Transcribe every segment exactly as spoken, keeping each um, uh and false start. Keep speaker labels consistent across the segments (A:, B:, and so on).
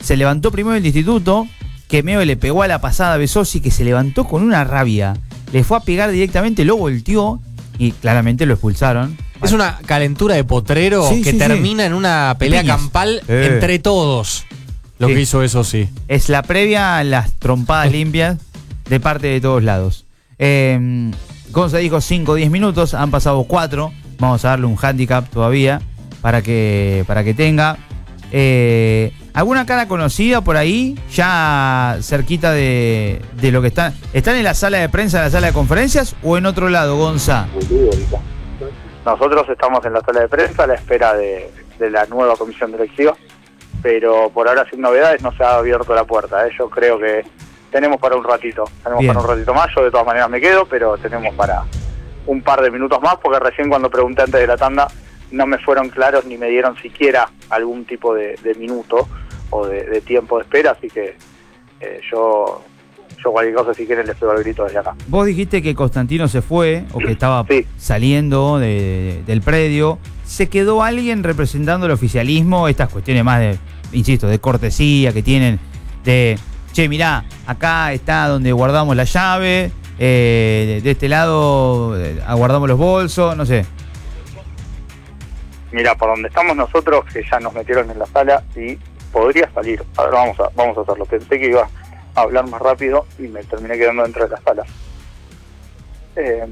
A: se levantó primero el instituto, que medio le pegó a la pasada a Besosi, que se levantó con una rabia. Le fue a pegar directamente, lo volteó y claramente lo expulsaron.
B: Es una calentura de potrero
A: sí,
B: que
A: sí,
B: termina
A: sí.
B: en una pelea
A: Piñas.
B: campal
A: eh.
B: entre todos. Lo
A: sí.
B: que hizo eso, sí.
A: Es la previa a las trompadas limpias de parte de todos lados. Eh, Gonza dijo cinco o diez minutos, han pasado cuatro. Vamos a darle un handicap todavía para que, para que tenga. Eh, ¿Alguna cara conocida por ahí? Ya cerquita de, de lo que están. ¿Están en la sala de prensa, en la sala de conferencias o en otro lado, Gonza?
C: Nosotros estamos en la sala de prensa a la espera de, de la nueva comisión directiva, pero por ahora sin novedades no se ha abierto la puerta. ¿eh? Yo creo que tenemos para un ratito, tenemos
A: Bien.
C: para un ratito más. Yo de todas maneras me quedo, pero tenemos para un par de minutos más, porque recién cuando pregunté antes de la tanda no me fueron claros ni me dieron siquiera algún tipo de, de minuto o de, de tiempo de espera, así que eh, yo... Yo cualquier cosa, si quieren, les pego el grito desde acá.
A: Vos dijiste que Constantino se fue, o que estaba
C: sí.
A: saliendo de, de, del predio. ¿Se quedó alguien representando el oficialismo? Estas cuestiones más de, insisto, de cortesía que tienen, de, che, mirá, acá está donde guardamos la llave, eh, de, de este lado eh, guardamos los bolsos, no sé.
C: Mira, por donde estamos nosotros, que ya nos metieron en la sala, y podría salir. A ver, vamos a, vamos a hacerlo. Pensé que iba a hablar más rápido y me terminé quedando dentro de la sala. Eh,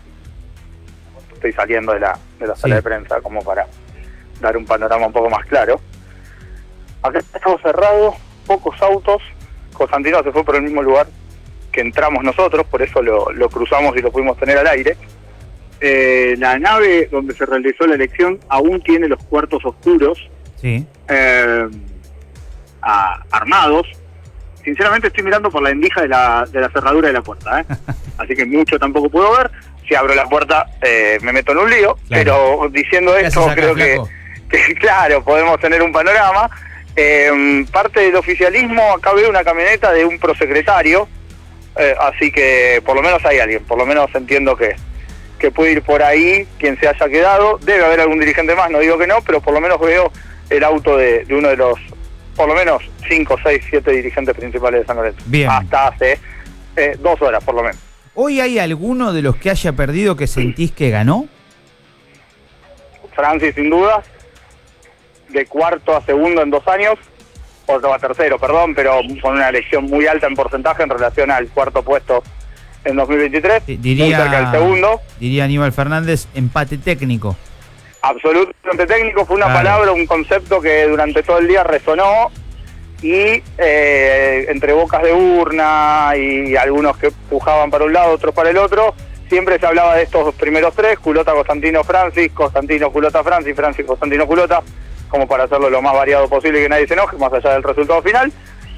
C: estoy saliendo de la, de la sala
A: sí.
C: de prensa como para dar un panorama un poco más claro. Acá estamos cerrados, pocos autos. Constantino se fue por el mismo lugar que entramos nosotros, por eso lo, lo cruzamos y lo pudimos tener al aire. Eh, la nave donde se realizó la elección aún tiene los cuartos oscuros
A: Sí.
C: eh, a, armados. Sinceramente estoy mirando por la endija de la, de la cerradura de la puerta, ¿eh? Así que mucho tampoco puedo ver. Si abro la puerta eh, me meto en un lío, claro. Pero diciendo esto
A: acá,
C: creo que, que, claro, podemos tener un panorama. Eh, parte del oficialismo, acá veo una camioneta de un prosecretario, eh, así que por lo menos hay alguien, por lo menos entiendo que, que puede ir por ahí quien se haya quedado. Debe haber algún dirigente más, no digo que no, pero por lo menos veo el auto de, de uno de los por lo menos cinco, seis, siete dirigentes principales de San Lorenzo.
A: Bien.
C: Hasta hace eh, dos horas, por lo menos.
A: ¿Hoy hay alguno de los que haya perdido que sentís que ganó?
C: Francis, sin duda, de cuarto a segundo en dos años, otro a tercero, perdón, pero con una elección muy alta en porcentaje en relación al cuarto puesto en dos mil veintitrés,
A: diría,
C: muy cerca del segundo.
A: Diría Aníbal Fernández, empate técnico.
C: Absolutamente técnico, fue una
A: claro.
C: palabra, un concepto que durante todo el día resonó y eh, entre bocas de urna y algunos que pujaban para un lado, otros para el otro, siempre se hablaba de estos primeros tres, Culota, Constantino, Francis, Constantino, Culota, Francis, Francis, Constantino, Culota, como para hacerlo lo más variado posible y que nadie se enoje, más allá del resultado final.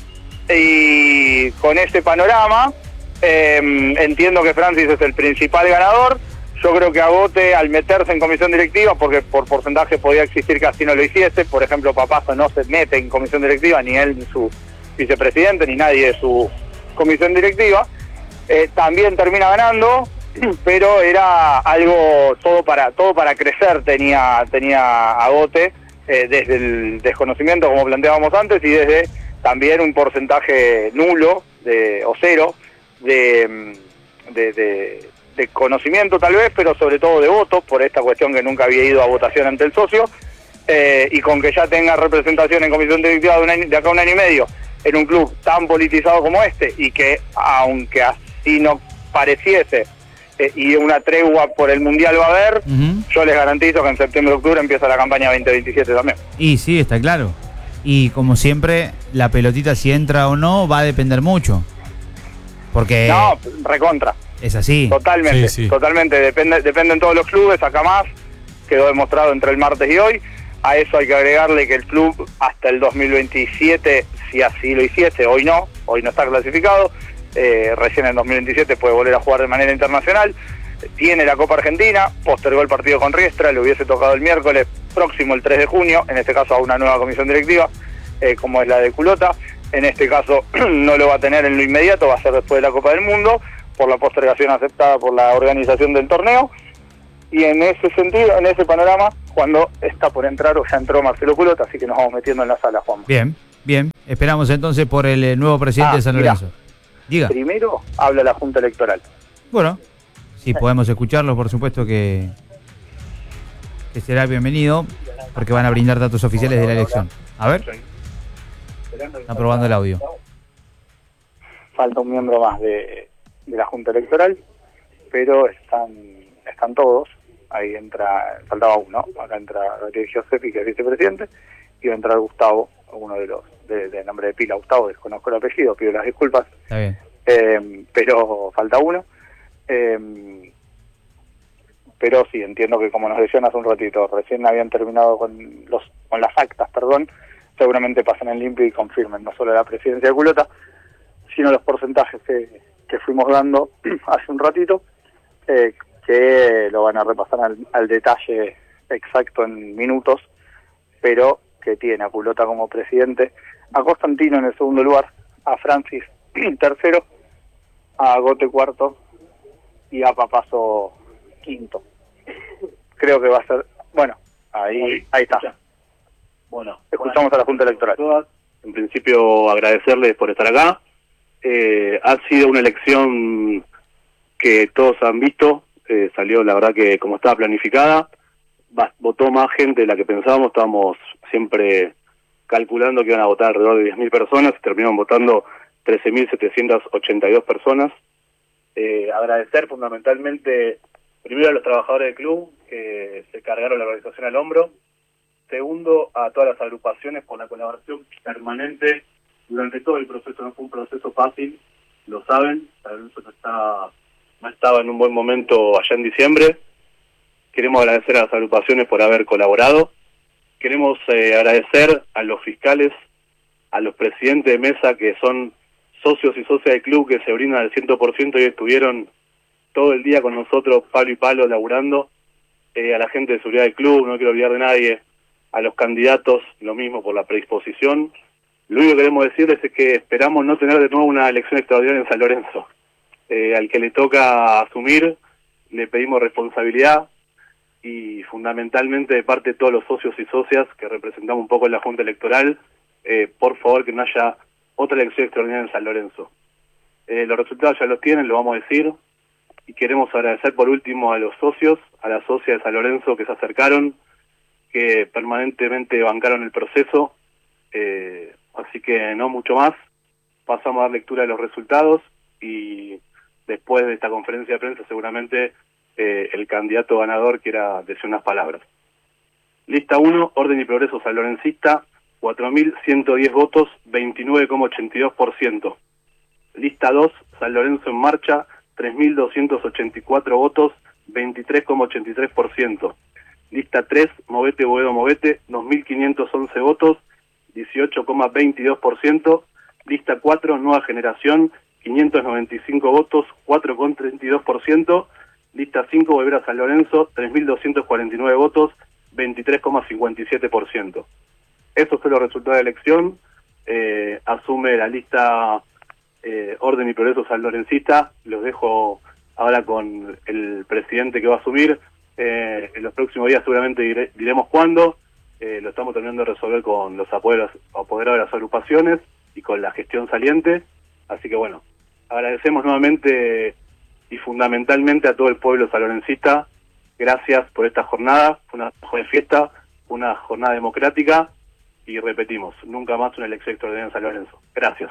C: Y con este panorama, eh, entiendo que Francis es el principal ganador. Yo creo que Agote, al meterse en comisión directiva, porque por porcentaje podía existir que así no lo hiciese, por ejemplo, Papazo no se mete en comisión directiva, ni él, ni su vicepresidente, ni nadie de su comisión directiva, eh, también termina ganando, pero era algo todo para todo para crecer tenía tenía Agote, eh, desde el desconocimiento, como planteábamos antes, y desde también un porcentaje nulo de o cero de, de, de de conocimiento tal vez, pero sobre todo de votos, por esta cuestión que nunca había ido a votación ante el socio, eh, y con que ya tenga representación en comisión directiva de, un año, de acá a un año y medio en un club tan politizado como este, y que aunque así no pareciese, eh, y una tregua por el Mundial va a haber, uh-huh. Yo les garantizo que en septiembre-octubre empieza la campaña veinte veintisiete también.
A: Y sí, está claro. Y como siempre, la pelotita si entra o no va a depender mucho. Porque...
C: No, recontra.
A: Es así.
C: Totalmente, sí, sí. totalmente. Depende, dependen todos los clubes, acá más, quedó demostrado entre el martes y hoy. A eso hay que agregarle que el club hasta el dos mil veintisiete, si así lo hiciese, hoy no, hoy no está clasificado, eh, recién en dos mil veintisiete puede volver a jugar de manera internacional, tiene la Copa Argentina, postergó el partido con Riestra, le hubiese tocado el miércoles próximo, el tres de junio, en este caso a una nueva comisión directiva, eh, como es la de Culota, en este caso no lo va a tener en lo inmediato, va a ser después de la Copa del Mundo, por la postergación aceptada por la organización del torneo, y en ese sentido, en ese panorama, cuando está por entrar o ya entró Marcelo Culota, así que nos vamos metiendo en la sala, Juan.
A: Bien, bien. esperamos entonces por el eh, nuevo presidente
C: Ah,
A: de San
C: mirá.
A: Lorenzo. Diga.
C: Primero habla la Junta Electoral.
A: Bueno, si podemos escucharlo, por supuesto que, que será bienvenido, porque van a brindar datos oficiales de la elección. A ver. Están probando el audio.
C: Falta un miembro más de, de la Junta Electoral, pero están están todos. Ahí entra, faltaba uno, acá entra Gabriel Giuseppe, que es vicepresidente, y va a entrar Gustavo, uno de los, de, de nombre de pila, Gustavo, desconozco el apellido, pido las disculpas.
A: Está bien.
C: Eh, pero falta uno. Eh, pero sí, entiendo que como nos decían hace un ratito, recién habían terminado con los con las actas, perdón, seguramente pasen en limpio y confirmen no solo la presidencia de Culota, sino los porcentajes que, que fuimos dando hace un ratito, eh, que lo van a repasar al, al detalle exacto en minutos, pero que tiene a Culota como presidente, a Constantino en el segundo lugar, a Francis tercero, a Gote cuarto y a Papazo quinto. Creo que va a ser, bueno, ahí ahí está.
D: Bueno,
C: Escuchamos a la Junta Electoral.
D: todas. En principio, agradecerles por estar acá. Eh, ha sido una elección que todos han visto. Eh, salió, la verdad, que como estaba planificada. Va, votó más gente de la que pensábamos. Estábamos siempre calculando que iban a votar alrededor de diez mil personas. Terminaron votando trece mil setecientas ochenta y dos personas. Eh, agradecer fundamentalmente, primero a los trabajadores del club, que se cargaron la organización al hombro. Segundo, a todas las agrupaciones por la colaboración permanente durante todo el proceso. No fue un proceso fácil, lo saben. San Lorenzo no, está, no estaba en un buen momento allá en diciembre. Queremos agradecer a las agrupaciones por haber colaborado. Queremos eh, agradecer a los fiscales, a los presidentes de mesa que son socios y socias del club, que se brindan al cien por ciento y estuvieron todo el día con nosotros, palo y palo, laburando. Eh, a la gente de seguridad del club, no quiero olvidar de nadie. A los candidatos, lo mismo por la predisposición. Lo único que queremos decirles es que esperamos no tener de nuevo una elección extraordinaria en San Lorenzo. Eh, al que le toca asumir, le pedimos responsabilidad y fundamentalmente de parte de todos los socios y socias que representamos un poco en la Junta Electoral, eh, por favor que no haya otra elección extraordinaria en San Lorenzo. Eh, los resultados ya los tienen, lo vamos a decir, y queremos agradecer por último a los socios, a las socias de San Lorenzo que se acercaron, que permanentemente bancaron el proceso, eh, así que no mucho más. Pasamos a dar lectura de los resultados y después de esta conferencia de prensa seguramente eh, el candidato ganador quiera decir unas palabras. Lista uno, Orden y Progreso Sanlorencista, cuatro mil ciento diez votos, veintinueve coma ochenta y dos por ciento. Lista dos, San Lorenzo en Marcha, tres mil doscientos ochenta y cuatro votos, veintitrés coma ochenta y tres por ciento. Lista tres, Movete Boedo Movete, dos mil quinientos once votos, dieciocho coma veintidós por ciento. Lista cuatro, Nueva Generación, quinientos noventa y cinco votos, cuatro coma treinta y dos por ciento. Lista cinco, Volver a San Lorenzo, tres mil doscientos cuarenta y nueve votos, veintitrés coma cincuenta y siete por ciento. Esos son los resultados de la elección. Eh, asume la lista eh, Orden y Progreso Sanlorencista. Los dejo ahora con el presidente que va a asumir. Eh, en los próximos días seguramente dire, diremos cuándo. Eh, lo estamos terminando de resolver con los apoderados, apoderados de las agrupaciones y con la gestión saliente. Así que bueno, agradecemos nuevamente y fundamentalmente a todo el pueblo sanlorencista. Gracias por esta jornada. Fue una joven fiesta, una jornada democrática y repetimos, nunca más una elección extraordinaria en San Lorenzo. Gracias.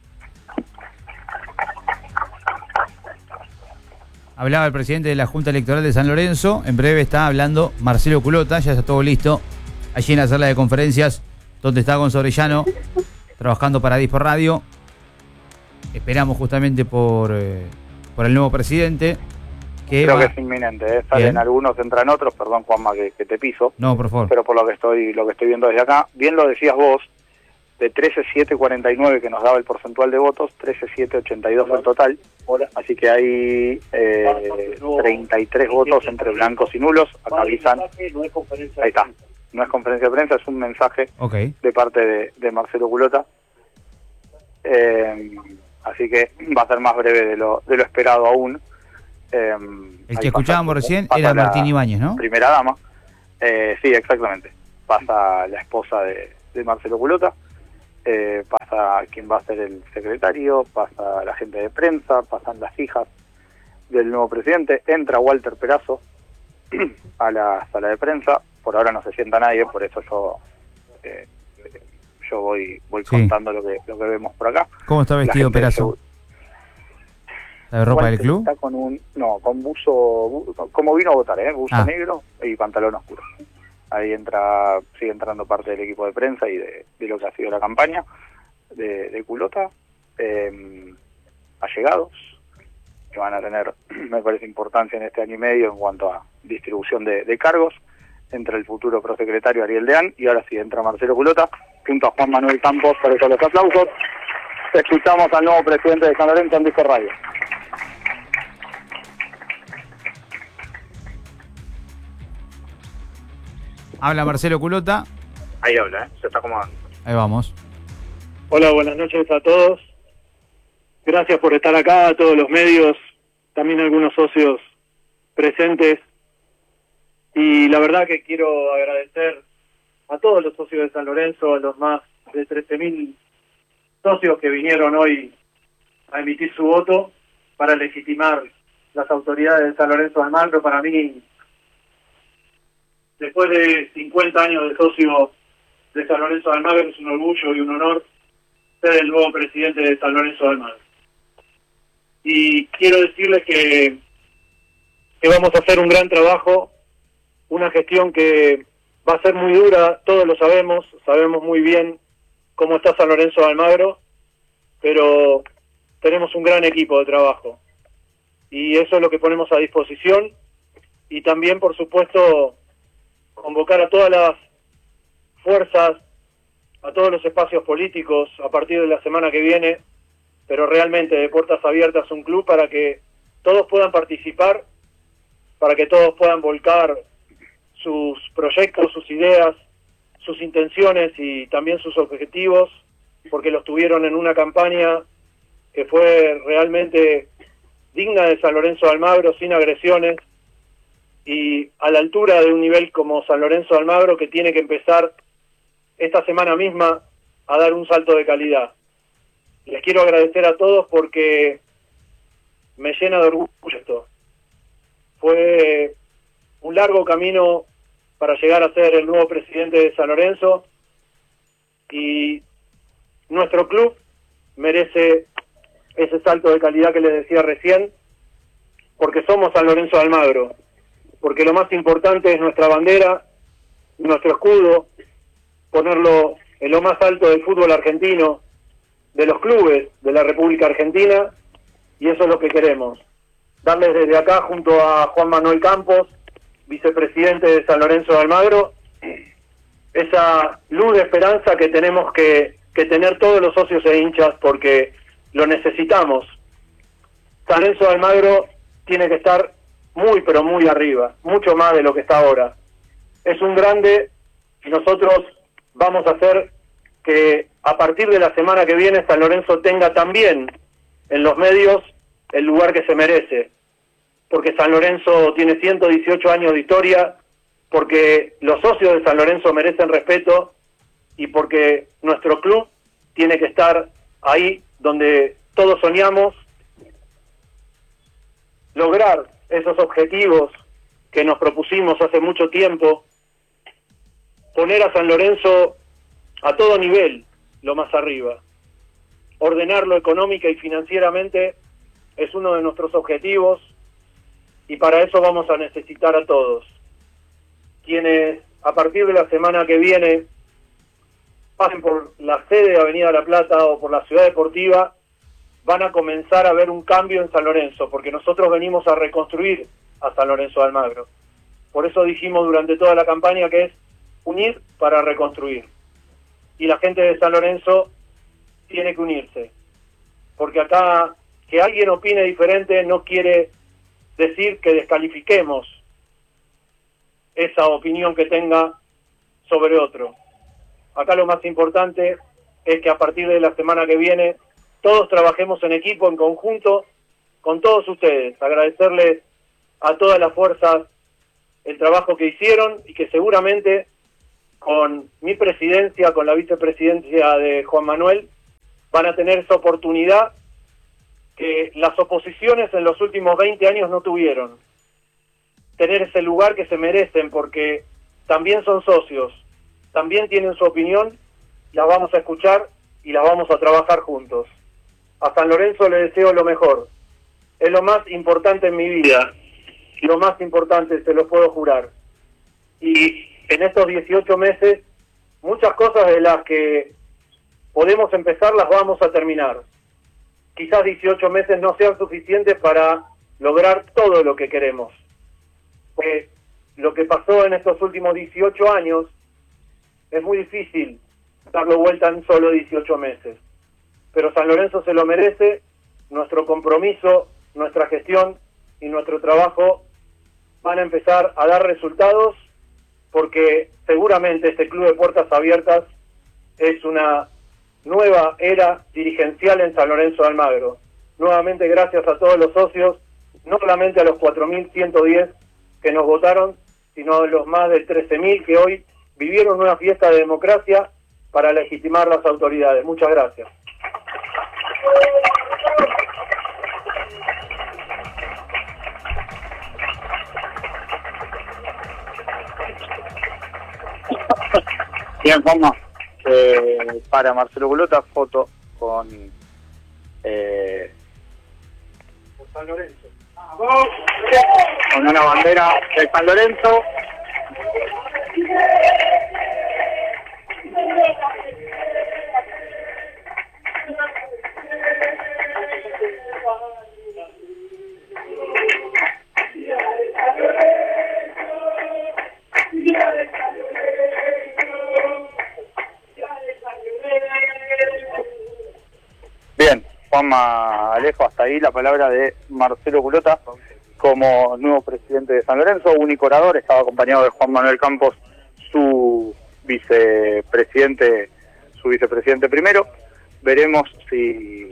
A: Hablaba el presidente de la Junta Electoral de San Lorenzo. En breve está hablando Marcelo Culota. Ya está todo listo allí en la sala de conferencias donde está Gonzalo Orellano trabajando para Dispo Radio. Esperamos justamente por, eh, por el nuevo presidente. Que
C: Creo
A: va...
C: que es inminente, ¿eh? Salen
A: Bien.
C: algunos, entran otros, perdón Juanma que, que te piso,
A: No, por favor.
C: pero por lo que estoy lo que estoy viendo desde acá, bien lo decías vos, de trece siete cuarenta y nueve que nos daba el porcentual de votos, trece siete ochenta y dos en total, así que hay eh, treinta y tres votos entre blancos y nulos. Acá avisan, ahí está, no es conferencia de prensa, es un mensaje
A: Ok.
C: de parte de, de Marcelo Culota, eh, así que va a ser más breve de lo, de lo esperado aún. Eh,
A: El que escuchábamos
C: pasa,
A: recién
C: pasa
A: era
C: la
A: Martín Ibáñez, ¿no?
C: Primera dama, eh, sí, exactamente, pasa la esposa de, de Marcelo Culota. eh, pasa quien va a ser el secretario, pasa la gente de prensa, pasan las hijas del nuevo presidente, entra Walter Perazo a la sala de prensa, por ahora no se sienta nadie, por eso yo eh, yo voy voy
A: Sí.
C: contando lo que lo que vemos por acá.
A: ¿Cómo está
C: La
A: vestido
C: gente del
A: Perazo?
C: segu-
A: ¿La de ropa del
C: Walter
A: club?
C: Está con un, no, con buzo, bu- como vino a votar, ¿eh? Buzo
A: Ah.
C: negro y pantalón oscuro. Ahí entra, sigue entrando parte del equipo de prensa y de, de lo que ha sido la campaña de, de Culota, eh, allegados, que van a tener, me parece, importancia en este año y medio en cuanto a distribución de, de cargos. Entra el futuro prosecretario Ariel Deán y ahora sí entra Marcelo Culota, junto a Juan Manuel Campos, por eso los aplausos. Escuchamos al nuevo presidente de San Lorenzo en Disco Radio.
A: Habla Marcelo Culota.
C: Ahí habla, ¿eh? Se está acomodando.
A: Ahí vamos.
E: Hola, buenas noches a todos. Gracias por estar acá, a todos los medios, también algunos socios presentes. Y la verdad que quiero agradecer a todos los socios de San Lorenzo, a los más de trece mil socios que vinieron hoy a emitir su voto para legitimar las autoridades de San Lorenzo de Almagro. Para mí, después de cincuenta años de socio de San Lorenzo de Almagro, es un orgullo y un honor ser el nuevo presidente de San Lorenzo de Almagro. Y quiero decirles que, que vamos a hacer un gran trabajo, una gestión que va a ser muy dura, todos lo sabemos, sabemos muy bien cómo está San Lorenzo de Almagro, pero tenemos un gran equipo de trabajo. Y eso es lo que ponemos a disposición. Y también, por supuesto, convocar a todas las fuerzas, a todos los espacios políticos a partir de la semana que viene, pero realmente de puertas abiertas un club para que todos puedan participar, para que todos puedan volcar sus proyectos, sus ideas, sus intenciones y también sus objetivos, porque los tuvieron en una campaña que fue realmente digna de San Lorenzo de Almagro, sin agresiones, y a la altura de un nivel como San Lorenzo de Almagro, que tiene que empezar esta semana misma a dar un salto de calidad. Les quiero agradecer a todos porque me llena de orgullo esto. Fue un largo camino para llegar a ser el nuevo presidente de San Lorenzo y nuestro club merece ese salto de calidad que les decía recién, porque somos San Lorenzo de Almagro, porque lo más importante es nuestra bandera, nuestro escudo, ponerlo en lo más alto del fútbol argentino, de los clubes de la República Argentina, y eso es lo que queremos. Darles desde acá, junto a Juan Manuel Campos, vicepresidente de San Lorenzo de Almagro, esa luz de esperanza que tenemos que, que tener todos los socios e hinchas, porque lo necesitamos. San Lorenzo de Almagro tiene que estar muy, pero muy arriba, mucho más de lo que está ahora. Es un grande, y nosotros vamos a hacer que a partir de la semana que viene San Lorenzo tenga también en los medios el lugar que se merece, porque San Lorenzo tiene ciento dieciocho años de historia, porque los socios de San Lorenzo merecen respeto y porque nuestro club tiene que estar ahí donde todos soñamos, lograr esos objetivos que nos propusimos hace mucho tiempo, poner a San Lorenzo a todo nivel, lo más arriba. Ordenarlo económica y financieramente es uno de nuestros objetivos y para eso vamos a necesitar a todos. Quienes a partir de la semana que viene pasen por la sede de Avenida La Plata o por la Ciudad Deportiva, van a comenzar a ver un cambio en San Lorenzo, porque nosotros venimos a reconstruir a San Lorenzo de Almagro. Por eso dijimos durante toda la campaña que es unir para reconstruir. Y la gente de San Lorenzo tiene que unirse, porque acá que alguien opine diferente no quiere decir que descalifiquemos esa opinión que tenga sobre otro. Acá lo más importante es que a partir de la semana que viene todos trabajemos en equipo, en conjunto, con todos ustedes. con mi presidencia, con la vicepresidencia de Juan Manuel, van a tener esa oportunidad que las oposiciones en los últimos veinte años no tuvieron. Tener ese lugar que se merecen, porque también son socios, también tienen su opinión, las vamos a escuchar y las vamos a trabajar juntos. A San Lorenzo le deseo lo mejor. Es lo más importante en mi vida. Lo más importante, se lo puedo jurar. Y en estos dieciocho meses, muchas cosas de las que podemos empezar las vamos a terminar. Quizás dieciocho meses no sean suficientes para lograr todo lo que queremos. Pues lo que pasó en estos últimos dieciocho años es muy difícil darlo vuelta en solo dieciocho meses. Pero San Lorenzo se lo merece, nuestro compromiso, nuestra gestión y nuestro trabajo van a empezar a dar resultados, porque seguramente este club de puertas abiertas es una nueva era dirigencial en San Lorenzo de Almagro. Nuevamente gracias a todos los socios, no solamente a los cuatro mil ciento diez que nos votaron, sino a los más de trece mil que hoy vivieron una fiesta de democracia para legitimar las autoridades. Muchas gracias.
C: Bien, Juanma. Eh, para Marcelo Culota, foto con eh,
E: San Lorenzo.
C: con una bandera de San Lorenzo. Bien, Juanma Alejo, hasta ahí la palabra de Marcelo Culota como nuevo presidente de San Lorenzo, único orador, estaba acompañado de Juan Manuel Campos, su vicepresidente, su vicepresidente primero. Veremos si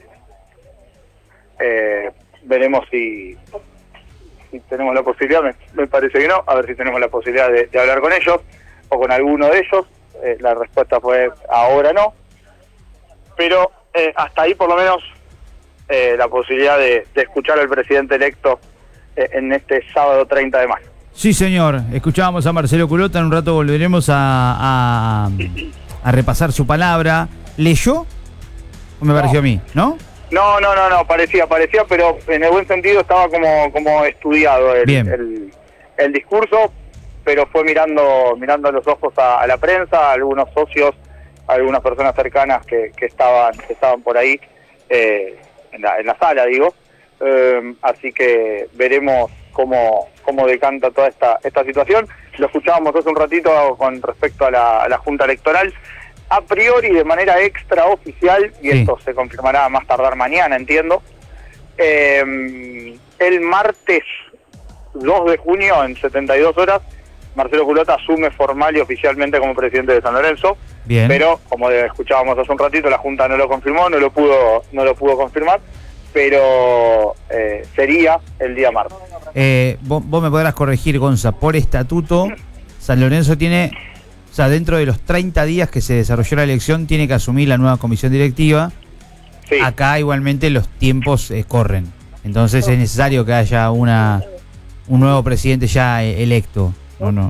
C: eh, veremos si, si tenemos la posibilidad, me, me parece que no, a ver si tenemos la posibilidad de, de hablar con ellos o con alguno de ellos. Eh, la respuesta fue ahora no, pero eh, hasta ahí por lo menos eh, la posibilidad de, de escuchar al presidente electo eh, en este sábado treinta de mayo.
A: Sí, señor. Escuchábamos a Marcelo Culota. En un rato volveremos a, a, a repasar su palabra. ¿Leyó? ¿O me
C: No.
A: pareció a mí? ¿No?
C: No, no, no, no, parecía, parecía, pero en el buen sentido estaba como, como estudiado el,
A: Bien.
C: el, el discurso, pero fue mirando, mirando a los ojos a, a la prensa, a algunos socios, a algunas personas cercanas que, que estaban, que estaban por ahí, eh, en la, en la sala, digo. Eh, así que veremos cómo, cómo decanta toda esta, esta situación. Lo escuchábamos hace un ratito con respecto a la, a la Junta Electoral. A priori, de manera extraoficial, y
A: Sí.
C: esto se confirmará a más tardar mañana, entiendo, eh, el martes dos de junio, en setenta y dos horas, Marcelo Culota asume formal y oficialmente como presidente de San Lorenzo.
A: Bien.
C: Pero, como escuchábamos hace un ratito, la Junta no lo confirmó, no lo pudo, no lo pudo confirmar, pero eh, sería el día martes.
A: Eh, vos, vos me podrás corregir, Gonza. Por estatuto, San Lorenzo tiene, o sea, dentro de los treinta días que se desarrolló la elección, tiene que asumir la nueva comisión directiva.
C: Sí.
A: Acá igualmente los tiempos eh, corren. Entonces es necesario que haya una un nuevo presidente ya eh, electo, ¿o no?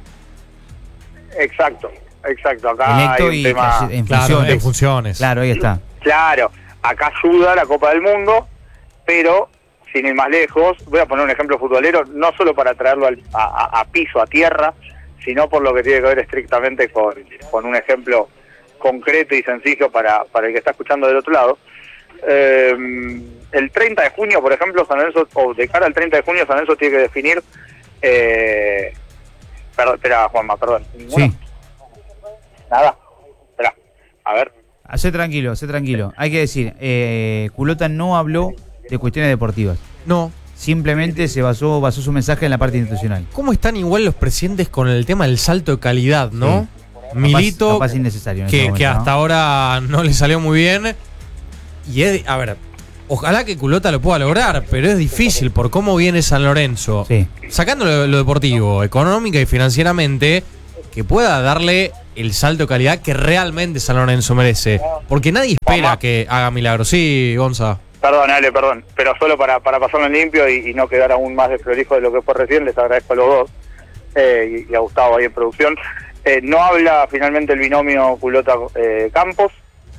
C: Exacto, exacto. Acá
A: Electo
C: hay un
A: y
C: tema...
A: en
B: Claro,
A: funciones.
B: en funciones.
A: Claro, ahí está.
C: Claro, acá ayuda la Copa del Mundo, pero sin ir más lejos, voy a poner un ejemplo futbolero, no solo para traerlo al- a, a- a piso, a tierra, sino por lo que tiene que ver estrictamente con, con un ejemplo concreto y sencillo para, para el que está escuchando del otro lado. Eh, el treinta de junio, por ejemplo, San Lorenzo, o de cara al treinta de junio, San Lorenzo tiene que definir... Eh, perdón, espera, Juanma, perdón. ¿Ninguno?
A: Sí.
C: Nada. Espera, a ver.
A: Hacé tranquilo, hacé tranquilo. Hay que decir, eh, Culota no habló de cuestiones deportivas.
B: No.
A: Simplemente se basó, basó su mensaje en la parte institucional.
B: ¿Cómo están igual los presidentes con el tema del salto de calidad, no?
A: Sí.
B: Milito,
A: Capaz, capaz innecesario en
B: que,
A: ese momento,
B: que hasta
A: ¿no?
B: ahora no le salió muy bien. Y es, a ver, ojalá que Culota lo pueda lograr, pero es difícil por cómo viene San Lorenzo.
A: Sí.
B: Sacando lo, lo deportivo, económica y financieramente, que pueda darle el salto de calidad que realmente San Lorenzo merece. Porque nadie espera
C: Juanma.
B: que haga milagros. Sí, Gonza.
C: Perdón, Ale, perdón, pero solo para, para pasarlo en limpio y, y no quedar aún más desprolijo de lo que fue recién, les agradezco a los dos eh, y, y a Gustavo ahí en producción. Eh, no habla finalmente el binomio Culota-Campos,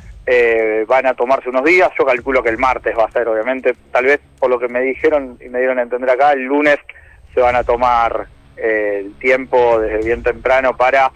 C: eh, van a tomarse unos días, yo calculo que el martes va a ser, obviamente, tal vez por lo que me dijeron y me dieron a entender acá, el lunes se van a tomar eh, el tiempo desde bien temprano para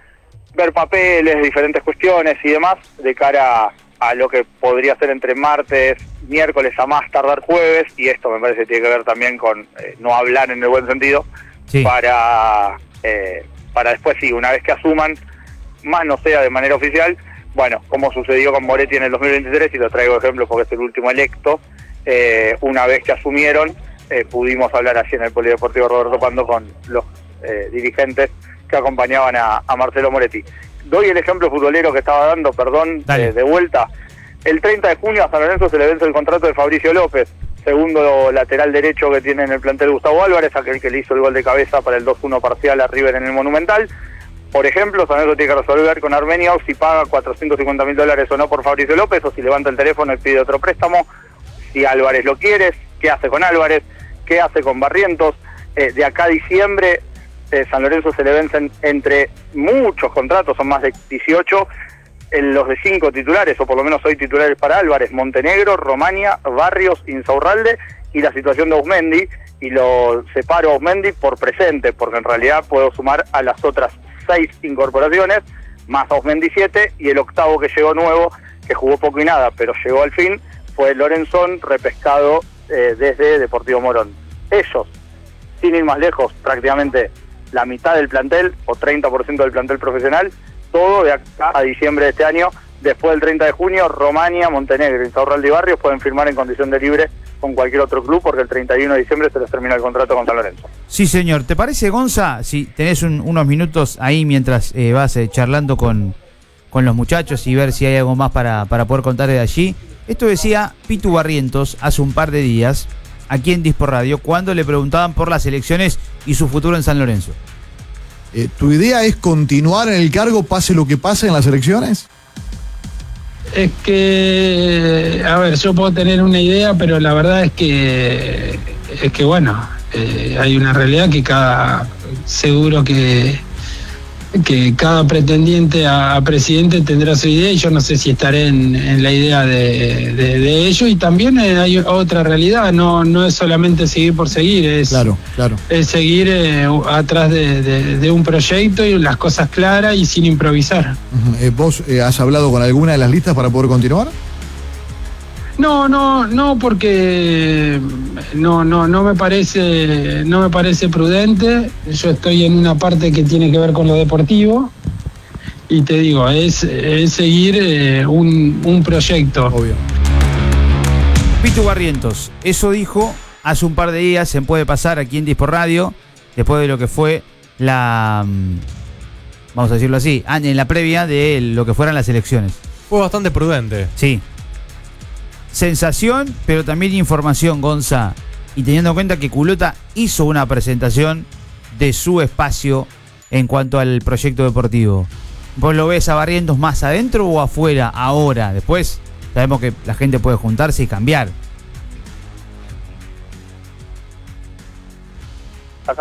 C: ver papeles, diferentes cuestiones y demás, de cara a a lo que podría ser entre martes, miércoles a más tardar jueves, y esto me parece que tiene que ver también con eh, no hablar en el buen sentido,
A: Sí.
C: para eh, para después sí, una vez que asuman, más no sea de manera oficial, bueno, como sucedió con Moretti en el dos mil veintitrés, y lo traigo de ejemplo porque es el último electo, eh, una vez que asumieron, eh, pudimos hablar allí en el Polideportivo Roberto Pando con los eh, dirigentes que acompañaban a, a Marcelo Moretti. Doy el ejemplo futbolero que estaba dando, perdón, eh, de vuelta. El treinta de junio a San Lorenzo se le vence el contrato de Fabricio López, segundo lateral derecho que tiene en el plantel Gustavo Álvarez, aquel que le hizo el gol de cabeza para el dos uno parcial a River en el Monumental. Por ejemplo, San Lorenzo tiene que resolver con Armenio si paga cuatrocientos cincuenta mil dólares o no por Fabricio López, o si levanta el teléfono y pide otro préstamo, si Álvarez lo quiere, qué hace con Álvarez, qué hace con Barrientos. Eh, de acá a diciembre, Eh, San Lorenzo se le vencen entre muchos contratos, son más de dieciocho, en los de cinco titulares, o por lo menos hoy titulares para Álvarez: Montenegro, Romania, Barrios, Insaurralde, y la situación de Osmendi, y lo separo a Osmendi por presente, porque en realidad puedo sumar a las otras seis incorporaciones, más a Osmendi siete, y el octavo que llegó nuevo, que jugó poco y nada, pero llegó al fin, fue Lorenzón, repescado eh, desde Deportivo Morón. Ellos, sin ir más lejos, prácticamente la mitad del plantel, o treinta por ciento del plantel profesional, todo de acá a diciembre de este año. Después del treinta de junio, Romania, Montenegro, Insaurralde y Barrios pueden firmar en condición de libre con cualquier otro club, porque el treinta y uno de diciembre se les termina el contrato con San Lorenzo.
A: Sí, señor. ¿Te parece, Gonza, si tenés un, unos minutos ahí mientras eh, vas eh, charlando con, con los muchachos y ver si hay algo más para, para poder contar de allí? Esto decía Pitu Barrientos hace un par de días, aquí en Dispor Radio, cuando le preguntaban por las elecciones y su futuro en San Lorenzo.
F: Eh, ¿Tu idea es continuar en el cargo pase lo que pase en las elecciones?
G: Es que, a ver, yo puedo tener una idea, pero la verdad es que, es que bueno, eh, hay una realidad que cada, seguro que, que cada pretendiente a, a presidente tendrá su idea, y yo no sé si estaré en, en la idea de, de, de ello. Y también hay otra realidad, no, no es solamente seguir por seguir, es,
F: Claro, claro.
G: es seguir eh, atrás de, de, de un proyecto y las cosas claras y sin improvisar.
F: Ujú. Eh, ¿Vos eh, has hablado con alguna de las listas para poder continuar?
G: No, no, no, porque no, no, no me parece, no me parece prudente. Yo estoy en una parte que tiene que ver con lo deportivo, y te digo, es, es seguir eh, un, un proyecto.
F: Obvio.
A: Pitu Barrientos, eso dijo hace un par de días, se puede pasar aquí en Dispor Radio, después de lo que fue la, vamos a decirlo así, en la previa de lo que fueran las elecciones.
B: Fue bastante prudente.
A: Sí. Sensación, pero también información, Gonza. Y teniendo en cuenta que Culota hizo una presentación de su espacio en cuanto al proyecto deportivo. ¿Vos lo ves a Barrientos más adentro o afuera ahora? Después sabemos que la gente puede juntarse y cambiar.
C: Acá.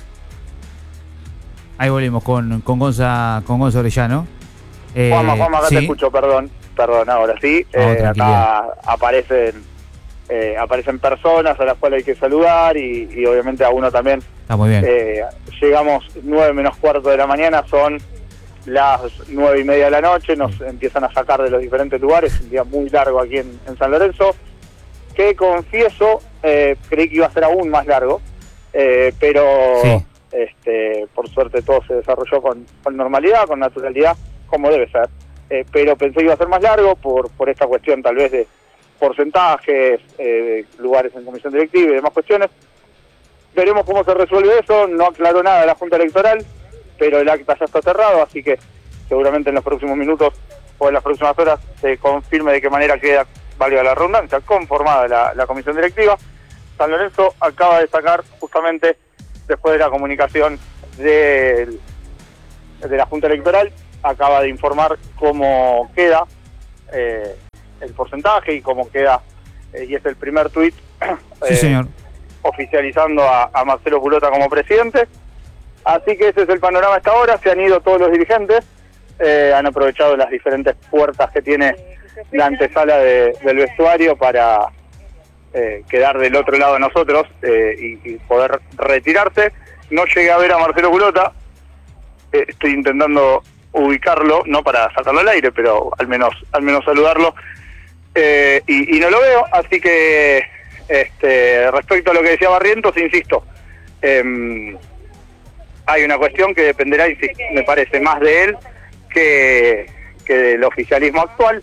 A: Ahí volvemos con, con Gonza, con Gonza Orellano. Eh,
C: Juanma, Juanma, acá
A: sí.
C: te escucho, perdón, perdón, ahora sí.
A: No,
C: Eh,
A: tranquilidad.
C: acá aparecen eh, aparecen personas a las cuales hay que saludar, y, y obviamente a uno también.
A: Está muy bien.
C: Eh, llegamos nueve menos cuarto de la mañana, son las nueve y media de la noche, nos empiezan a sacar de los diferentes lugares, un día muy largo aquí en, en San Lorenzo, que confieso, eh, creí que iba a ser aún más largo, eh, pero
A: Sí.
C: este, por suerte todo se desarrolló con, con normalidad, con naturalidad, como debe ser, eh, pero pensé que iba a ser más largo por, por esta cuestión tal vez de porcentajes, eh, de lugares en comisión directiva y demás cuestiones. Veremos cómo se resuelve eso, no aclaró nada la Junta Electoral, pero el acta ya está cerrado, así que seguramente en los próximos minutos o en las próximas horas se confirme de qué manera queda, valga la redundancia, conformada la, la comisión directiva. San Lorenzo acaba de sacar, justamente después de la comunicación del de la Junta Electoral acaba de informar cómo queda eh, el porcentaje y cómo queda, eh, y es el primer tuit
A: Sí,
C: eh,
A: señor.
C: oficializando a, a Marcelo Culota como presidente. Así que ese es el panorama hasta ahora. Se han ido todos los dirigentes, eh, han aprovechado las diferentes puertas que tiene la antesala de, del vestuario para eh, quedar del otro lado de nosotros eh, y, y poder retirarse. No llegué a ver a Marcelo Culota, eh, estoy intentando ubicarlo, no para sacarlo al aire, pero al menos al menos saludarlo, eh, y, y no lo veo. Así que este, respecto a lo que decía Barrientos, insisto, eh, hay una cuestión que dependerá, me parece, más de él que, que del oficialismo actual,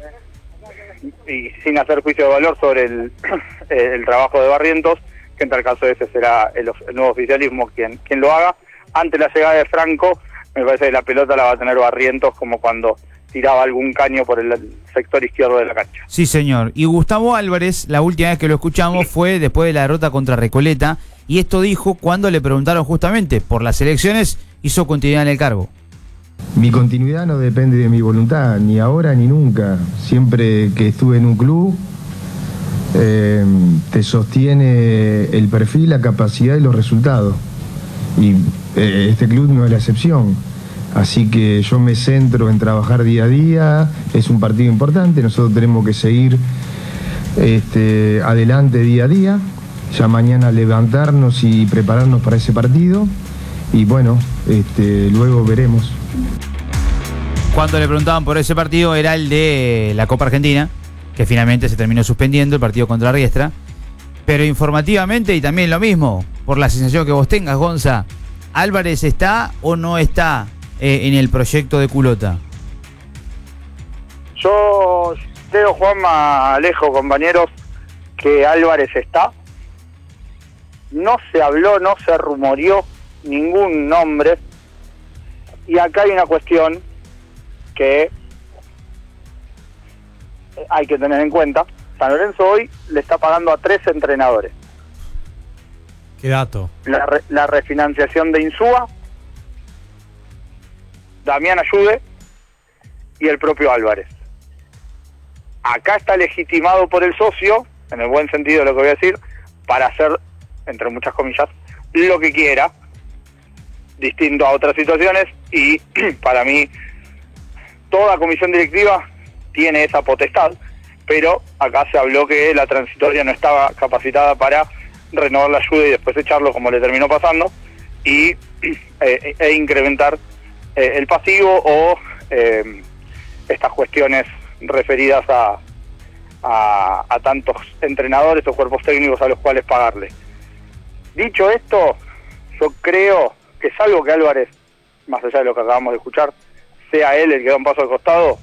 C: y sin hacer juicio de valor sobre el, el trabajo de Barrientos, que en tal caso ese será el, el nuevo oficialismo quien, quien lo haga. Ante la llegada de Franco, me parece que la pelota la va a tener Barrientos, como cuando tiraba algún caño por el sector izquierdo de la cancha.
A: Sí, señor. Y Gustavo Álvarez, la última vez que lo escuchamos fue después de la derrota contra Recoleta, y esto dijo cuando le preguntaron justamente por las elecciones, hizo continuidad en el cargo.
H: Mi continuidad no depende de mi voluntad, ni ahora ni nunca. Siempre que estuve en un club, eh, te sostiene el perfil, la capacidad y los resultados. Y eh, este club no es la excepción. Así que yo me centro en trabajar día a día. Es un partido importante, nosotros tenemos que seguir este, adelante día a día. Ya mañana levantarnos y prepararnos para ese partido. Y bueno, este, luego veremos.
A: Cuando le preguntaban por ese partido, era el de la Copa Argentina, que finalmente se terminó suspendiendo, el partido contra Riestra. Pero informativamente, y también lo mismo, por la sensación que vos tengas, Gonza, ¿Álvarez está o no está eh, en el proyecto de Culota?
C: Yo creo, Juanma, Alejo, compañeros, que Álvarez está. No se habló, no se rumoreó ningún nombre. Y acá hay una cuestión que hay que tener en cuenta. San Lorenzo hoy le está pagando a tres entrenadores.
B: Qué dato.
C: La, re, la refinanciación de Insúa, Damián Ayude y el propio Álvarez. Acá está legitimado por el socio, en el buen sentido de lo que voy a decir, para hacer, entre muchas comillas, lo que quiera, distinto a otras situaciones, y para mí toda comisión directiva tiene esa potestad, pero acá se habló que la transitoria no estaba capacitada para renovar la ayuda y después echarlo, como le terminó pasando, y eh, e incrementar eh, el pasivo o eh, estas cuestiones referidas a, a, a tantos entrenadores o cuerpos técnicos a los cuales pagarle. Dicho esto, yo creo que salvo que Álvarez, más allá de lo que acabamos de escuchar, sea él el que da un paso al costado,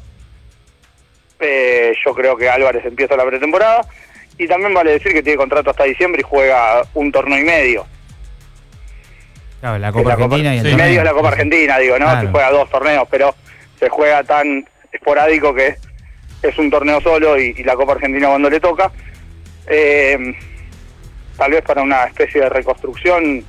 C: eh, yo creo que Álvarez empieza la pretemporada, y también vale decir que tiene contrato hasta diciembre y juega un torneo y medio.
A: Claro, la Copa
C: la
A: Argentina
C: Copa,
A: y el
C: y
A: torneo.
C: medio es la Copa Argentina, digo, ¿no?
A: Claro.
C: Se juega dos torneos, pero se juega tan esporádico que es un torneo solo, y, y la Copa Argentina cuando le toca. Eh, tal vez para una especie de reconstrucción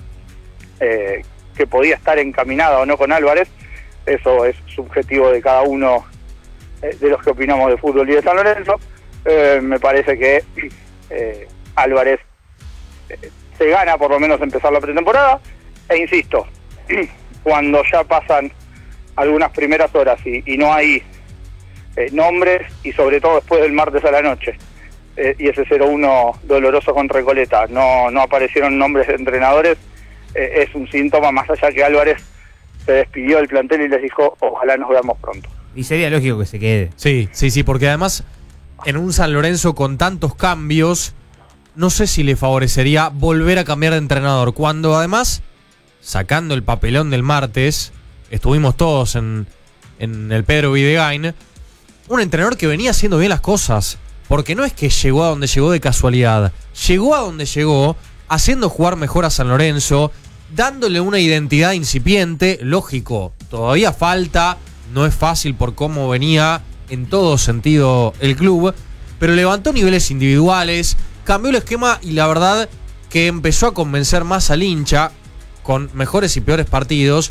C: eh, que podía estar encaminada o no con Álvarez, eso es subjetivo de cada uno eh, de los que opinamos de fútbol y de San Lorenzo. Eh, me parece que eh, Álvarez eh, se gana por lo menos empezar la pretemporada, e insisto, cuando ya pasan algunas primeras horas y, y no hay eh, nombres, y sobre todo después del martes a la noche, eh, y ese cero uno doloroso con Recoleta, no, no aparecieron nombres de entrenadores, eh, es un síntoma, más allá que Álvarez se despidió del plantel y les dijo ojalá nos veamos pronto.
A: Y sería lógico que se quede.
B: Sí, sí, sí, porque además en un San Lorenzo con tantos cambios, no sé si le favorecería volver a cambiar de entrenador, cuando además, sacando el papelón del martes, estuvimos todos en, en el Pedro Videgain, un entrenador que venía haciendo bien las cosas, porque no es que llegó a donde llegó de casualidad, llegó a donde llegó haciendo jugar mejor a San Lorenzo, dándole una identidad incipiente, lógico, todavía falta, no es fácil por cómo venía en todo sentido el club, pero levantó niveles individuales, cambió el esquema y la verdad que empezó a convencer más al hincha con mejores y peores partidos,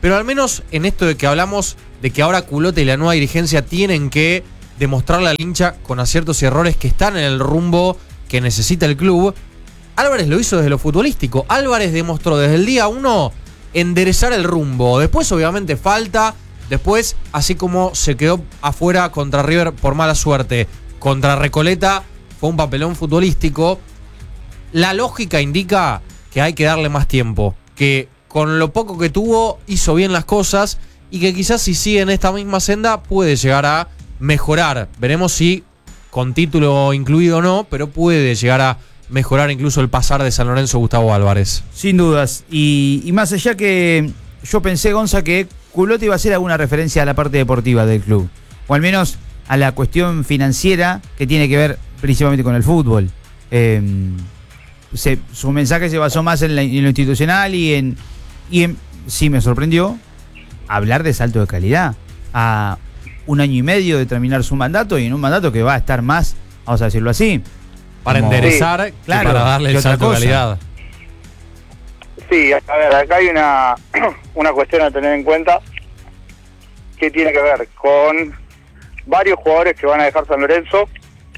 B: pero al menos en esto de que hablamos de que ahora Culotta y la nueva dirigencia tienen que demostrarle al hincha con aciertos y errores que están en el rumbo que necesita el club. Álvarez lo hizo desde lo futbolístico. Álvarez demostró desde el día uno enderezar el rumbo. Después obviamente falta. Después, así como se quedó afuera contra River por mala suerte, contra Recoleta fue un papelón futbolístico. La lógica indica que hay que darle más tiempo, que con lo poco que tuvo hizo bien las cosas y que quizás si sigue en esta misma senda puede llegar a mejorar. Veremos si con título incluido o no, pero puede llegar a mejorar incluso el pasar de San Lorenzo Gustavo Álvarez.
A: Sin dudas. Y, y más allá que yo pensé, Gonza, que Culotta iba a hacer alguna referencia a la parte deportiva del club, o al menos a la cuestión financiera que tiene que ver principalmente con el fútbol. Eh, se, su mensaje se basó más en, la, en lo institucional y en, y en, sí me sorprendió, hablar de salto de calidad. A un año y medio de terminar su mandato y en un mandato que va a estar más, vamos a decirlo así,
B: para
A: como,
B: enderezar,
A: sí, claro,
B: para darle el salto de calidad.
C: Sí, a ver, acá hay una, una cuestión a tener en cuenta que tiene que ver con varios jugadores que van a dejar San Lorenzo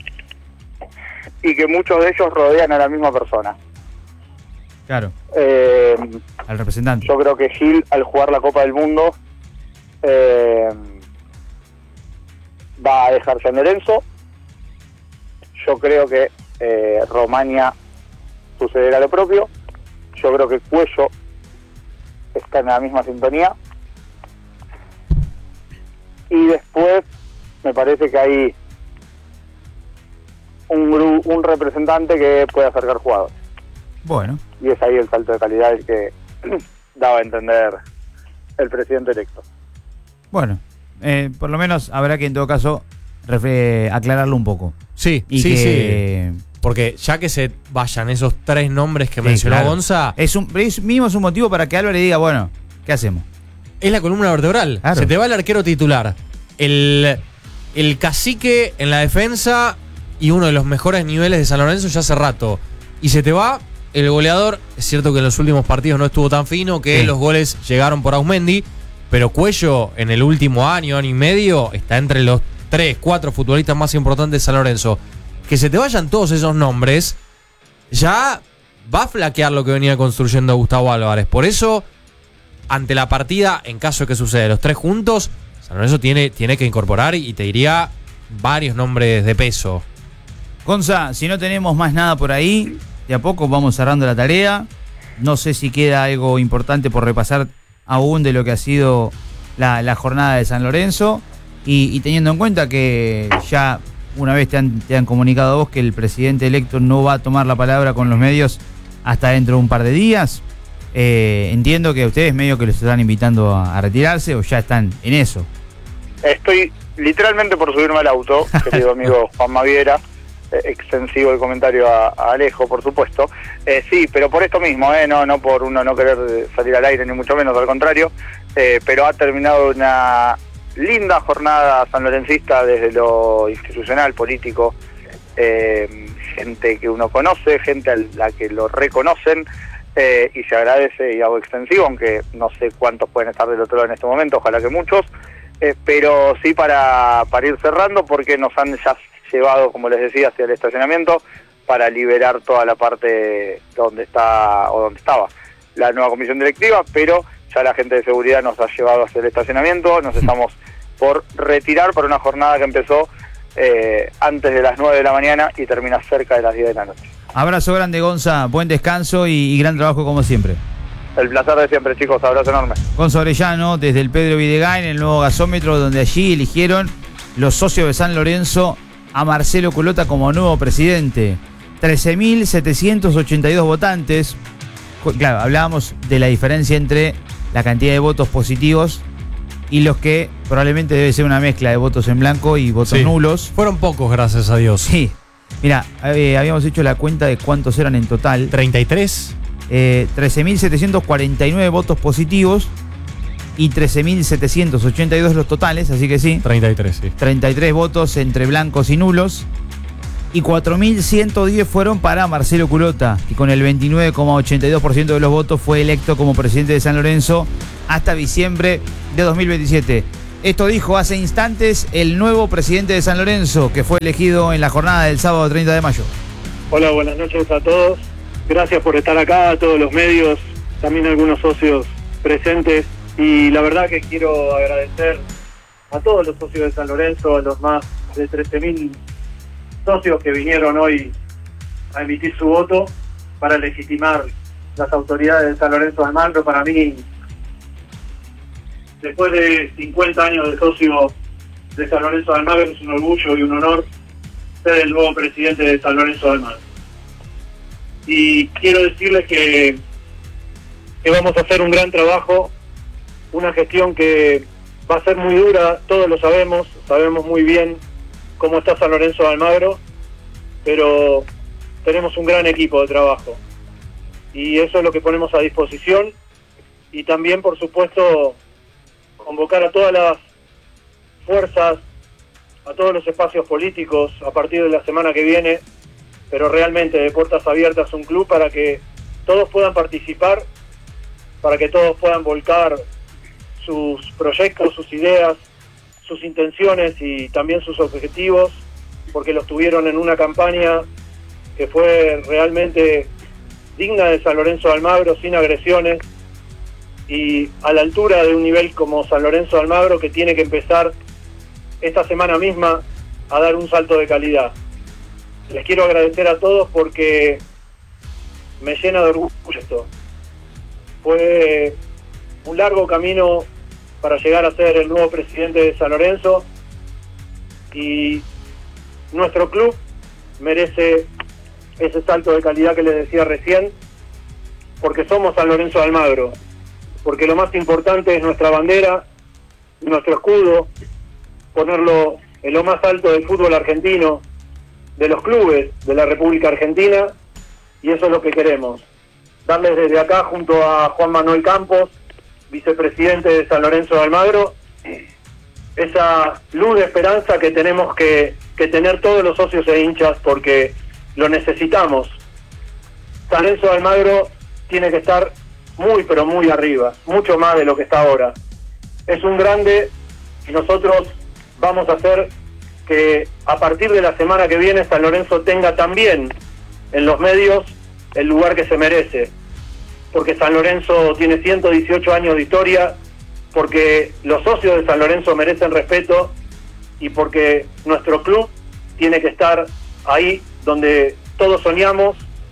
C: y que muchos de ellos rodean a la misma persona.
A: Claro.
C: Eh,
A: al representante.
C: Yo creo que Gil, al jugar la Copa del Mundo, eh, va a dejar San Lorenzo. Yo creo que eh, Romania sucederá lo propio. Yo creo que Cuello está en la misma sintonía. Y después me parece que hay un, gru- un representante que puede acercar jugadores.
A: Bueno.
C: Y es ahí el salto de calidad el que daba a entender el presidente electo.
A: Bueno, eh, por lo menos habrá que en todo caso refe- aclararlo un poco.
B: Sí,
A: y
B: sí,
A: que...
B: sí. Porque ya que se vayan esos tres nombres que
A: sí,
B: mencionó
A: claro.
B: Gonza,
A: es un es mínimo es un motivo para que Álvarez diga, bueno, ¿qué hacemos?
B: es la columna vertebral.
A: Claro.
B: Se te va el arquero titular, el, el cacique en la defensa y uno de los mejores niveles de San Lorenzo ya hace rato. Y se te va el goleador. Es cierto que en los últimos partidos no estuvo tan fino, que
A: sí.
B: los goles llegaron por Ausmendi, pero Cuello en el último año, año y medio, está entre los tres, cuatro futbolistas más importantes de San Lorenzo. Que se te vayan todos esos nombres ya va a flaquear lo que venía construyendo Gustavo Álvarez. Por eso, ante la partida, en caso de que suceda los tres juntos, San Lorenzo tiene, tiene que incorporar, y te diría, varios nombres de peso.
A: Gonza, si no tenemos más nada por ahí, de a poco vamos cerrando la tarea. No sé si queda algo importante por repasar aún de lo que ha sido la, la jornada de San Lorenzo. Y, y teniendo en cuenta que ya una vez te han, te han comunicado a vos que el presidente electo no va a tomar la palabra con los medios hasta dentro de un par de días, eh, entiendo que ustedes medio que los están invitando a, a retirarse o ya están en eso.
C: Estoy literalmente por subirme al auto, querido amigo Juan Maviera. Eh, extensivo el comentario a, a Alejo, por supuesto. Eh, sí, pero por esto mismo, eh, no, no por uno no querer salir al aire, ni mucho menos, al contrario, eh, pero ha terminado una linda jornada sanlorencista desde lo institucional, político, eh, gente que uno conoce, gente a la que lo reconocen, eh, y se agradece y hago extensivo, aunque no sé cuántos pueden estar del otro lado en este momento, ojalá que muchos, eh, pero sí para, para ir cerrando, porque nos han ya llevado, como les decía, hacia el estacionamiento para liberar toda la parte donde está o donde estaba la nueva comisión directiva, pero ya la gente de seguridad nos ha llevado hacia el estacionamiento. Nos estamos por retirar para una jornada que empezó eh, antes de las nueve de la mañana y termina cerca de las diez de la noche.
A: Abrazo grande, Gonza, buen descanso y, y gran trabajo como siempre.
C: El placer de siempre, chicos, abrazo enorme.
A: Gonza Orellano, desde el Pedro Videgain, el nuevo gasómetro, donde allí eligieron los socios de San Lorenzo a Marcelo Culotta como nuevo presidente. trece mil setecientos ochenta y dos votantes. Claro, hablábamos de la diferencia entre la cantidad de votos positivos y los que probablemente debe ser una mezcla de votos en blanco y votos
B: sí.
A: nulos.
B: Fueron pocos, gracias a Dios.
A: Sí. Mira, eh, habíamos hecho la cuenta de cuántos eran en total.
B: ¿treinta y tres?
A: Eh, trece mil setecientos cuarenta y nueve votos positivos y trece mil setecientos ochenta y dos los totales, así que sí.
B: treinta y tres, sí.
A: treinta y tres votos entre blancos y nulos. y cuatro mil ciento diez fueron para Marcelo Culota, que con el veintinueve coma ochenta y dos por ciento de los votos fue electo como presidente de San Lorenzo hasta diciembre de dos mil veintisiete. Esto dijo hace instantes el nuevo presidente de San Lorenzo, que fue elegido en la jornada del sábado treinta de mayo.
E: Hola, buenas noches a todos. Gracias por estar acá, a todos los medios, también algunos socios presentes. Y la verdad que quiero agradecer a todos los socios de San Lorenzo, a los más de trece mil socios que vinieron hoy a emitir su voto para legitimar las autoridades de San Lorenzo de Almagro. Para mí, después de cincuenta años de socio de San Lorenzo de Almagro, es un orgullo y un honor ser el nuevo presidente de San Lorenzo de Almagro. Y quiero decirles que, que vamos a hacer un gran trabajo, una gestión que va a ser muy dura, todos lo sabemos, sabemos muy bien cómo está San Lorenzo de Almagro, pero tenemos un gran equipo de trabajo y eso es lo que ponemos a disposición. Y también, por supuesto, convocar a todas las fuerzas, a todos los espacios políticos a partir de la semana que viene, pero realmente de puertas abiertas, un club para que todos puedan participar, para que todos puedan volcar sus proyectos, sus ideas, sus intenciones y también sus objetivos, porque los tuvieron en una campaña que fue realmente digna de San Lorenzo de Almagro, sin agresiones y a la altura de un nivel como San Lorenzo de Almagro, que tiene que empezar esta semana misma a dar un salto de calidad. Les quiero agradecer a todos porque me llena de orgullo esto. Fue un largo camino para llegar a ser el nuevo presidente de San Lorenzo y nuestro club merece ese salto de calidad que les decía recién, porque somos San Lorenzo de Almagro, porque lo más importante es nuestra bandera, nuestro escudo, ponerlo en lo más alto del fútbol argentino, de los clubes de la República Argentina, y eso es lo que queremos. Darles desde acá, junto a Juan Manuel Campos, vicepresidente de San Lorenzo de Almagro, esa luz de esperanza que tenemos que, que tener todos los socios e hinchas, porque lo necesitamos. San Lorenzo de Almagro tiene que estar muy pero muy arriba, mucho más de lo que está ahora. Es un grande y nosotros vamos a hacer que a partir de la semana que viene San Lorenzo tenga también en los medios el lugar que se merece, porque San Lorenzo tiene ciento dieciocho años de historia, porque los socios de San Lorenzo merecen respeto y porque nuestro club tiene que estar ahí donde todos soñamos,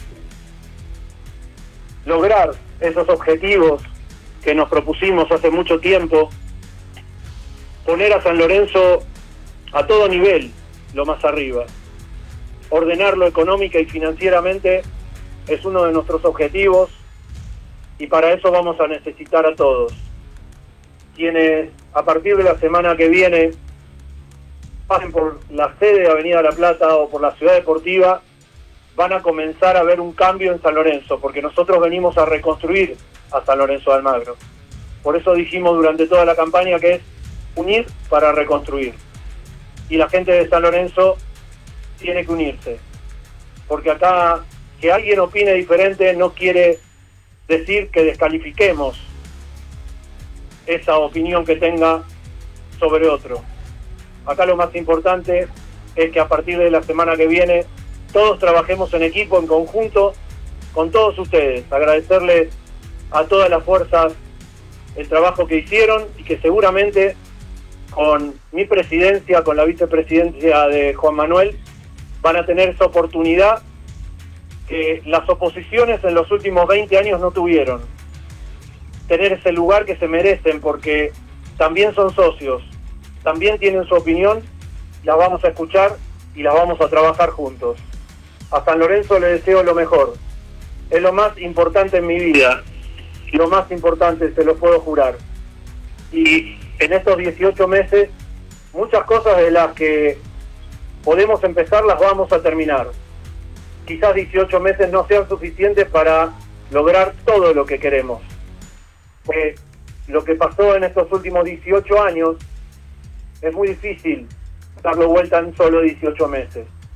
E: lograr esos objetivos que nos propusimos hace mucho tiempo, poner a San Lorenzo a todo nivel, lo más arriba, ordenarlo económica y financieramente es uno de nuestros objetivos y para eso vamos a necesitar a todos. Quienes a partir de la semana que viene pasen por la sede de Avenida La Plata o por la Ciudad Deportiva, van a comenzar a ver un cambio en San Lorenzo, porque nosotros venimos a reconstruir a San Lorenzo de Almagro. Por eso dijimos durante toda la campaña que es unir para reconstruir. Y la gente de San Lorenzo tiene que unirse, porque acá que alguien opine diferente no quiere decir que descalifiquemos esa opinión que tenga sobre otro. Acá lo más importante es que a partir de la semana que viene todos trabajemos en equipo, en conjunto, con todos ustedes. Agradecerles a todas las fuerzas el trabajo que hicieron y que seguramente con mi presidencia, con la vicepresidencia de Juan Manuel, van a tener esa oportunidad que las oposiciones en los últimos veinte años no tuvieron. Tener ese lugar que se merecen, porque también son socios, también tienen su opinión, las vamos a escuchar y las vamos a trabajar juntos. A San Lorenzo le deseo lo mejor. Es lo más importante en mi vida. Lo más importante, se lo puedo jurar. Y en estos dieciocho meses, muchas cosas de las que podemos empezar las vamos a terminar. Quizás dieciocho meses no sean suficientes para lograr todo lo que queremos. Pues lo que pasó en estos últimos dieciocho años es muy difícil darlo vuelta en solo dieciocho meses.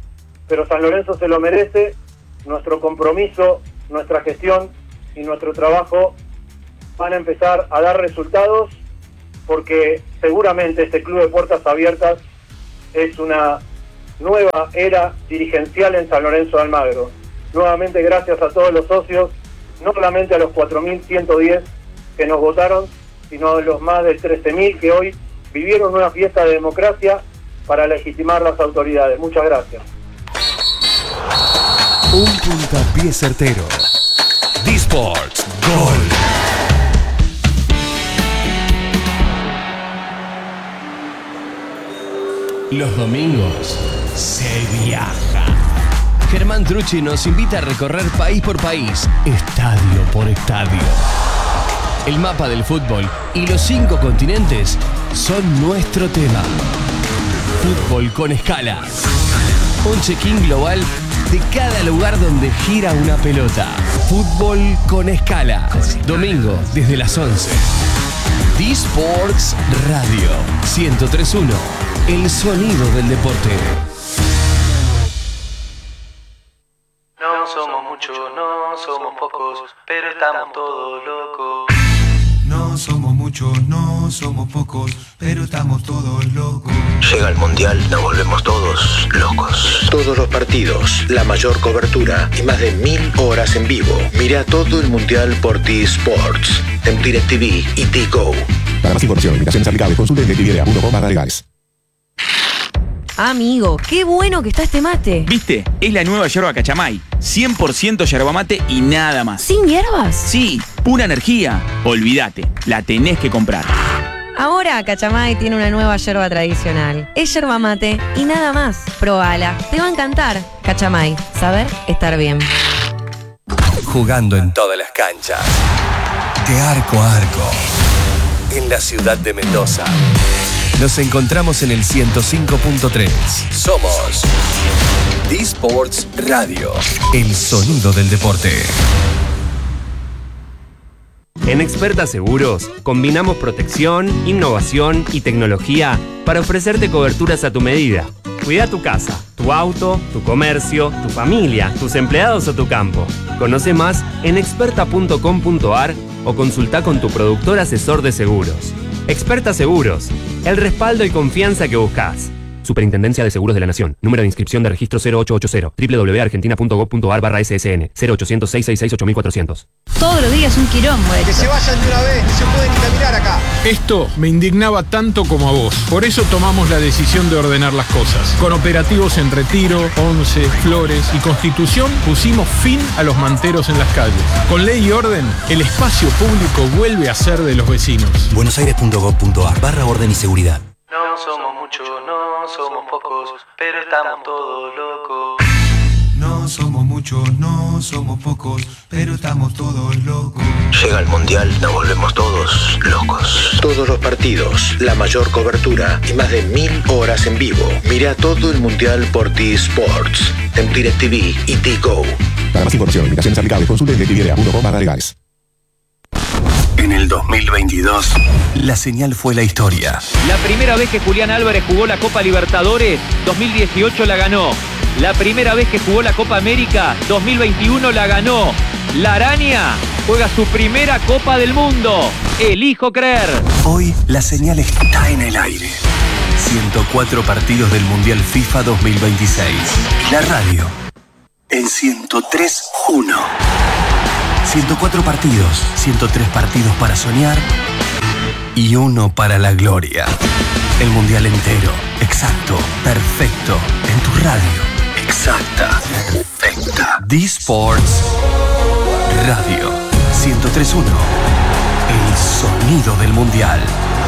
E: pero San Lorenzo se lo merece. Nuestro compromiso, nuestra gestión y nuestro trabajo van a empezar a dar resultados, porque seguramente este club de puertas abiertas es una nueva era dirigencial en San Lorenzo de Almagro. Nuevamente gracias a todos los socios, no solamente a los cuatro mil ciento diez que nos votaron, sino a los más de trece mil que hoy vivieron una fiesta de democracia para legitimar las autoridades. Muchas gracias.
I: Un puntapié certero. D-Sports Gol. Los domingos se viaja. Germán Trucci nos invita a recorrer país por país, estadio por estadio. El mapa del fútbol y los cinco continentes son nuestro tema. Fútbol con escala. Un check-in global de cada lugar donde gira una pelota. Fútbol con escala. Domingo desde las once. D-Sports Radio ciento tres punto uno. El sonido del deporte.
J: No somos muchos, no somos pocos, pero estamos todos locos.
K: No somos muchos, no somos pocos, pero estamos todos locos.
L: Llega el Mundial, nos volvemos todos locos. Todos los partidos, la mayor cobertura y más de mil horas en vivo. Mira todo el Mundial por D-Sports, en DirecTV y T-Go.
M: Para más información, invitaciones aplicables, consulte directv punto com barra legales.
N: Amigo, qué bueno que está este mate.
O: ¿Viste? Es la nueva yerba Cachamay. cien por ciento yerba mate y nada más.
N: ¿Sin hierbas?
O: Sí, pura energía. Olvídate, la tenés que comprar.
N: Ahora Cachamay tiene una nueva yerba tradicional. Es yerba mate y nada más. Probala, te va a encantar. Cachamay, saber estar bien.
I: Jugando en todas las canchas. De arco a arco. En la ciudad de Mendoza. Nos encontramos en el ciento cinco punto tres. Somos D-Sports Radio, el sonido del deporte.
P: En Experta Seguros, combinamos protección, innovación y tecnología para ofrecerte coberturas a tu medida. Cuida tu casa, tu auto, tu comercio, tu familia, tus empleados o tu campo. Conoce más en experta punto com punto ar o consulta con tu productor asesor de seguros. Experta Seguros, el respaldo y confianza que buscas. Superintendencia de Seguros de la Nación. Número de inscripción de registro cero ocho ocho cero. doble u doble u doble u punto argentina punto gob punto ar barra ese ese ene. cero ochocientos, seiscientos sesenta y seis, ocho mil cuatrocientos.
Q: Todos los días un quilombo esto.
R: Que se vayan de una vez, no se pueden ni caminar acá.
S: Esto me indignaba tanto como a vos. Por eso tomamos la decisión de ordenar las cosas. Con operativos en Retiro, Once, Flores y Constitución pusimos fin a los manteros en las calles. Con ley y orden, el espacio público vuelve a ser de los vecinos.
T: buenosaires punto gob punto ar barra orden y seguridad.
J: No somos muchos, no somos pocos, pero estamos todos locos.
K: No somos muchos, no somos pocos, pero estamos todos locos.
L: Llega el Mundial, nos volvemos todos locos. Todos los partidos, la mayor cobertura y más de mil horas en vivo. Mira todo el Mundial por D-Sports, en DirecTV y T-Go.
M: Para más información, invitaciones aplicables, consulte directv punto com barra legales.
I: En el dos mil veintidós, la señal fue la historia.
U: La primera vez que Julián Álvarez jugó la Copa Libertadores, dos mil dieciocho la ganó. La primera vez que jugó la Copa América, dos mil veintiuno la ganó. La Araña juega su primera Copa del Mundo. Elijo creer.
I: Hoy la señal está en el aire. ciento cuatro partidos del Mundial FIFA dos mil veintiséis. Y la radio en ciento tres punto uno. ciento cuatro partidos, ciento tres partidos para soñar y uno para la gloria. El mundial entero, exacto, perfecto, en tu radio. Exacta, perfecta. D-Sports Radio ciento tres punto uno. El sonido del mundial.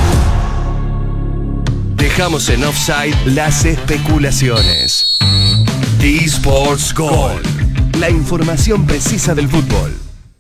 I: Dejamos en offside las especulaciones. D-Sports Gol. La información precisa del fútbol.